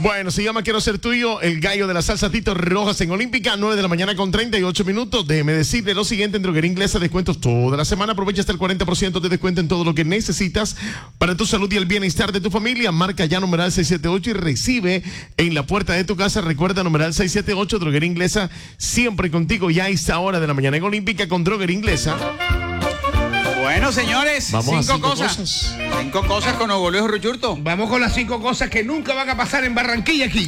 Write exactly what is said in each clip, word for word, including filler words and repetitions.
Bueno, se llama Quiero Ser Tuyo, el gallo de la salsa Tito Rojas en Olímpica, nueve de la mañana con treinta y ocho minutos. Déjeme decirle lo siguiente: en Droguería Inglesa, descuentos toda la semana. Aprovecha hasta el cuarenta por ciento de descuento en todo lo que necesitas para tu salud y el bienestar de tu familia. Marca ya numeral seiscientos setenta y ocho y recibe en la puerta de tu casa. Recuerda, numeral seiscientos setenta y ocho, Droguería Inglesa, siempre contigo ya a esta hora de la mañana en Olímpica con Droguería Inglesa. Bueno, señores, Vamos cinco, cinco cosas. cosas. Cinco cosas con Hugo Luis Ruchurto. Vamos con las cinco cosas que nunca van a pasar en Barranquilla aquí.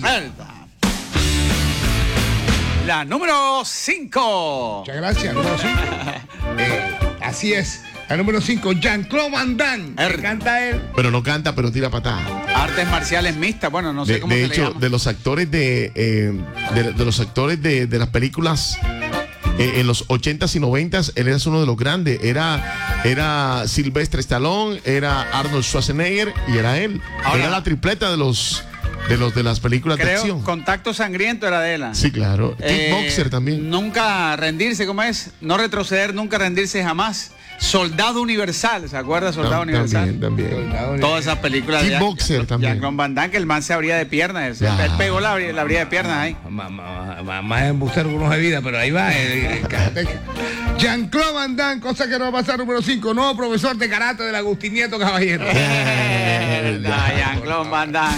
La número cinco. Muchas gracias, número cinco. eh, así es. La número cinco, Jean-Claude Van Damme. Er. Que canta él. Pero no canta, pero tira patada. Artes marciales mixtas. Bueno, no sé De, cómo de se le hecho, llama. de los actores de, eh, de, de los actores de, de las películas eh, en los ochentas y noventas, él era uno de los grandes. Era, era Sylvester Stallone, era Arnold Schwarzenegger y era él. Ahora, era la tripleta de los de los de las películas de Creo acción. Contacto Sangriento era de él. Sí, claro. Eh, Kickboxer también. Nunca rendirse, ¿cómo es? No retroceder, nunca rendirse jamás. Soldado Universal, ¿se acuerda? Soldado Tam- Universal. También, también. Todas esas películas de Kickboxer Jean- también. Jean-Claude Van Damme, que el man se abría de piernas. Él, Ya. él pegó la, abri- la abría de piernas ahí. Más, más, más, más embustero que unos de vida, pero ahí va. El, el karateca. Jean-Claude Van Damme, cosa que no va a pasar, número cinco. Nuevo profesor de karate del Agustín Nieto Caballero. La Jean-Claude Van Damme.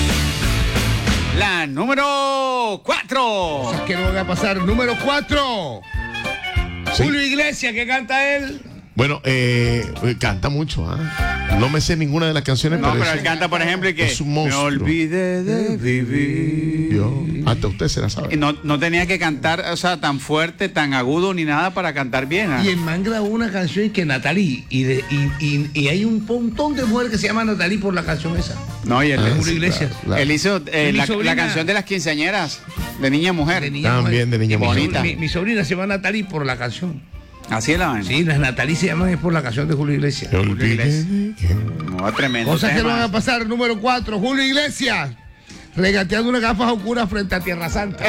La número cuatro. Cosas que no van a pasar, número cuatro. Sí. Julio Iglesias, que canta él. Bueno, eh, canta mucho, ¿ah? No me sé ninguna de las canciones, No, pero, pero es- él canta, por ejemplo, y que es un me monstruo. olvidé de vivir. Yo, hasta usted se la sabe. Y no, no tenía que cantar, o sea, tan fuerte, tan agudo ni nada para cantar bien. ¿ah? Y el man grabó una canción que Natalie, y, de, y, y, y hay un montón de mujeres que se llaman Natalie por la canción esa. No, y él, Ah, él Julio sí, Iglesias. claro, claro. hizo eh, Y mi la, sobrina- la canción de las quinceañeras, de niña mujer. De niña También mujer. de niña Y mi mujer. sobrina- Mi, mi sobrina se llama Natalie por la canción. Así es la vaina. Sí, las Natalie se llaman es por la canción de Julio Iglesias. Me olvidé. No, tremendo. Cosas que no tema. van a pasar, número cuatro. Julio Iglesias, regateando unas gafas oscuras frente a Tierra Santa.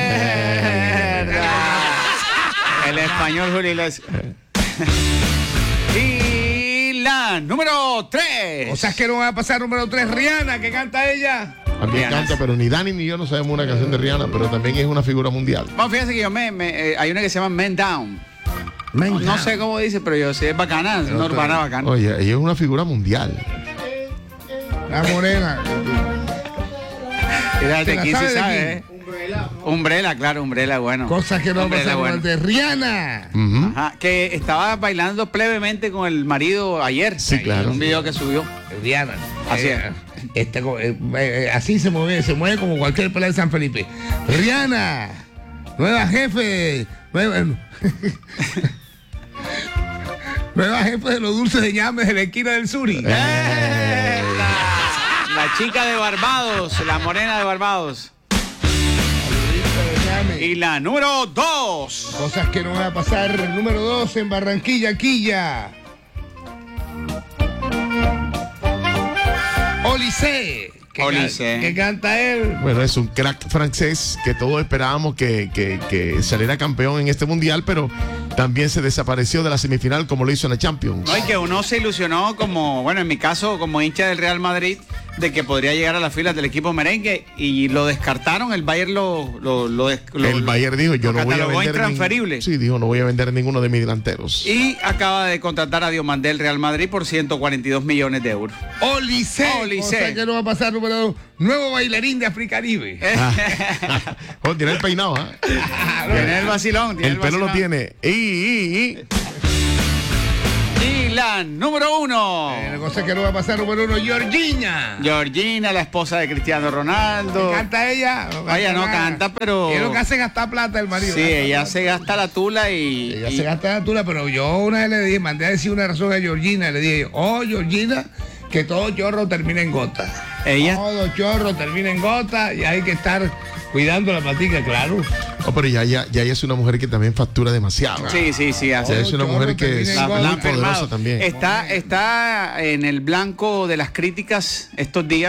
El español Julio Iglesias. Y la número tres. Cosas que no van a pasar, número tres. Rihanna, que canta ella. También Rihanna. canta, pero ni Dani ni yo no sabemos una canción de Rihanna, pero también es una figura mundial. Bueno, fíjense que yo me, me, eh, hay una que se llama Men Down. No, no sé cómo dice, pero yo sé, es bacana, es una urbana bacana. Oye, ella es una figura mundial. La morena. Mira, ¿te de la quién sabe se de sabe, quién? eh. Umbrella, claro, Umbrella, bueno. Cosas que no van a Umbrella, pasar, bueno. número tres. Rihanna. Ujú. Ajá, que estaba bailando plebemente con el marido ayer. Sí, claro. En un video que subió. Rihanna. Así Eh, este, eh, eh, así se mueve, se mueve como cualquier pelea de San Felipe. Rihanna, nueva jefe, nueva, nueva jefe de los dulces de ñames de la esquina del Suri. ¡Eh! La, la chica de Barbados, la morena de Barbados. Y la número dos. Cosas que no van a pasar. Número dos en Barranquilla, Quilla. Olise. Que, Olise. ca- que canta él. Bueno, es un crack francés que todos esperábamos que, que, que saliera campeón en este mundial, pero también se desapareció de la semifinal como lo hizo en la Champions. No, y que uno se ilusionó como, bueno, en mi caso, como hincha del Real Madrid, de que podría llegar a las filas del equipo merengue y lo descartaron. El Bayern lo. lo, lo, des- lo- El Bayern dijo, yo lo no voy a catalogó vender intransferible. nin- Sí, dijo, no voy a vender ninguno de mis delanteros. Y acaba de contratar a Diomandé del Real Madrid por ciento cuarenta y dos millones de euros. Olise. Olise. Cosa que no va a pasar. Número dos. Nuevo bailarín de Africaribe. Oh, tiene el peinado, ¿ah? Tiene el vacilón. Tiene El pelo lo vacilón. tiene. Y, y, y. Y la número uno. Eh, la cosa que no va a pasar. Número uno, Georgina. Georgina, la esposa de Cristiano Ronaldo. ¿Canta ella? No Ella no nada. canta, pero- Es lo que hace gastar plata el marido. Sí, Gasta ella plata. se gasta la tula y. Ella y- se gasta la tula, pero yo una vez le dije, mandé a decir una razón a Georgina. Le dije, oh, Georgina, que todo chorro termina en gota. Ella- Todo chorro termina en gota y hay que estar cuidando la platica, claro. Oh, pero ya, ya, ya ella es una mujer que también factura demasiado. Sí, sí, sí. hace- Ella es una Chorro mujer que termina es en La- gota. la muy han firmado. poderosa también. Está, está en el blanco de las críticas estos días.